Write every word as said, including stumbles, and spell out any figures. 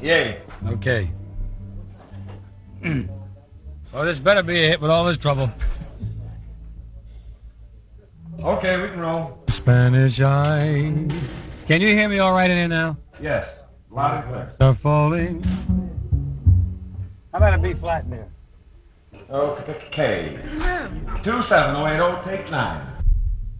Yay. Okay. Well, this better be a hit with all this trouble. Okay, we can roll. Spanish eye. Can you hear me all right in here now? Yes. Loud and clear. Are falling. How about a B flat in there? Okay. two seven oh eight oh, take nine.